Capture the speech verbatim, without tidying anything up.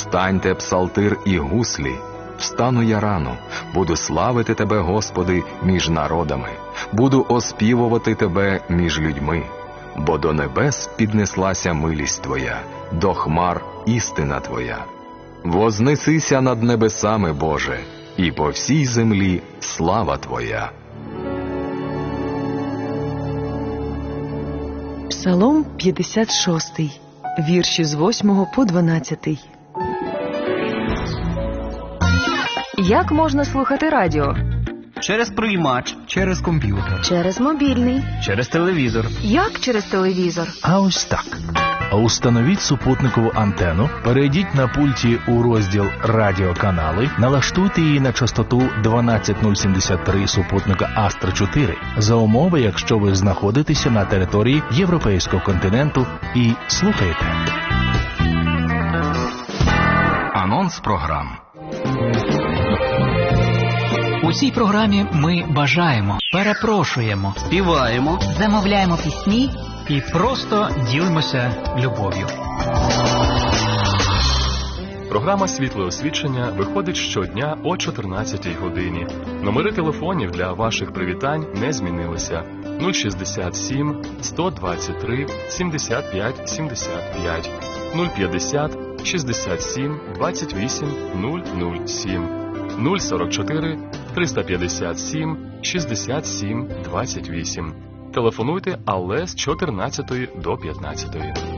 Встаньте, псалтир і гуслі. Встану я рано, буду славити Тебе, Господи, між народами, буду оспівувати Тебе між людьми. Бо до небес піднеслася милість Твоя, до хмар істина Твоя. Вознесися над небесами, Боже, і по всій землі слава Твоя. Псалом п'ятдесят шостий, вірші з восьмого по дванадцятий. Як можна слухати радіо? Через приймач, через комп'ютер, Через мобільний. через телевізор. Як через телевізор? А ось так. Установіть супутникову антенну, перейдіть на пульті у розділ «Радіоканали», налаштуйте її на частоту дванадцять нуль сімдесят три супутника Астра чотири, за умови, якщо ви знаходитеся на території Європейського континенту і слухаєте. Анонс програм. У цій програмі ми бажаємо, перепрошуємо, Співаємо. Замовляємо пісні і просто ділимося любов'ю. Програма «Світле освічення» виходить щодня о чотирнадцятій годині. Номери телефонів для ваших привітань не змінилися. нуль шістдесят сім сто двадцять три сімдесят п'ять сімдесят п'ять, нуль п'ятдесят шістдесят сім двадцять вісім нуль нуль сім, нуль сорок чотири триста п'ятдесят сім шістдесят сім двадцять вісім. Телефонуйте, але з чотирнадцятої до п'ятнадцятої.